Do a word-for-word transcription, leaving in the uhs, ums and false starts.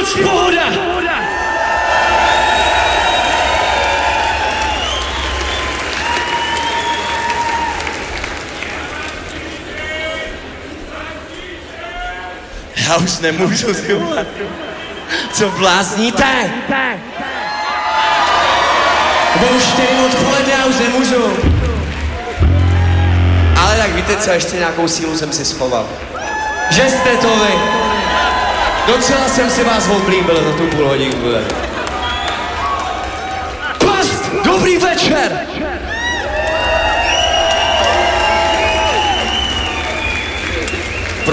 moc pohoda! Já už nemůžu, ty vole. Co blázníte? Nebo už čtyři odpoledne, já už nemůžu. Ale tak víte co, ještě nějakou sílu jsem si schoval. Že jste to vy. Docela jsem si vás oblíbil za tu půl hodinku. Past, dobrý večer!